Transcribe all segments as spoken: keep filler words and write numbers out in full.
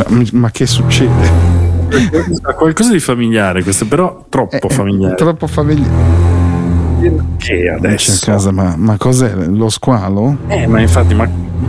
Cioè, ma che succede? Ha qualcosa di familiare questo, però troppo eh, familiare. Troppo familiare. Che adesso? C'è a casa, ma, ma cos'è? Lo squalo? Eh, ma infatti, ma.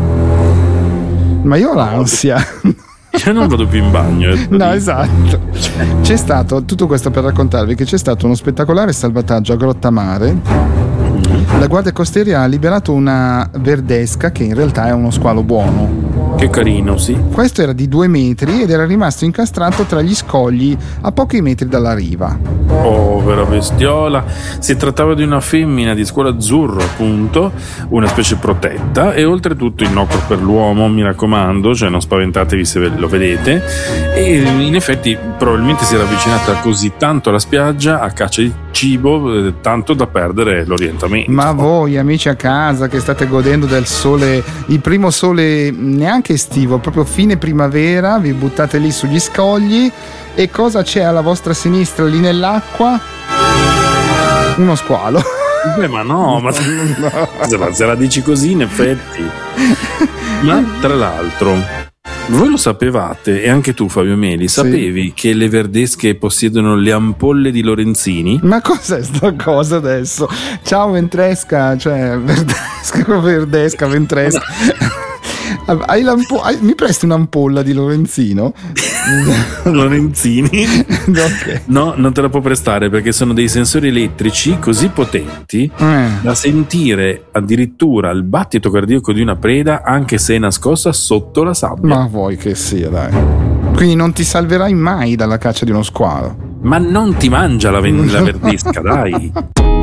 Ma io ho l'ansia. Io non vado più in bagno. No, esatto. C'è stato, tutto questo per raccontarvi che c'è stato uno spettacolare salvataggio a Grottamare. Mm-hmm. La Guardia Costiera ha liberato una verdesca che in realtà è uno squalo buono. Che carino, sì. Questo era di due metri ed era rimasto incastrato tra gli scogli a pochi metri dalla riva. Povera bestiola. Si trattava di una femmina di squalo azzurro, appunto, una specie protetta e oltretutto innocua per l'uomo, mi raccomando, cioè non spaventatevi se lo vedete. E in effetti probabilmente si era avvicinata così tanto alla spiaggia a caccia di cibo, eh, tanto da perdere l'orientamento. Ma voi amici a casa che state godendo del sole, il primo sole neanche estivo, proprio fine primavera, vi buttate lì sugli scogli e cosa c'è alla vostra sinistra lì nell'acqua? Uno squalo. Beh, ma no, ma no. Se la dici così in effetti. Ma tra l'altro voi lo sapevate, e anche tu Fabio Meli, sapevi sì. che le verdesche possiedono le ampolle di Lorenzini? Ma cos'è sta cosa adesso? Ciao Ventresca, cioè verdesca, verdesca, Ventresca. Hai hai, mi presti un'ampolla di Lorenzino? Lorenzini? Okay. No, non te la può prestare perché sono dei sensori elettrici così potenti eh. da sentire addirittura il battito cardiaco di una preda anche se è nascosta sotto la sabbia. Ma vuoi che sia, dai. Quindi non ti salverai mai dalla caccia di uno squalo. Ma non ti mangia la, la verdesca, dai.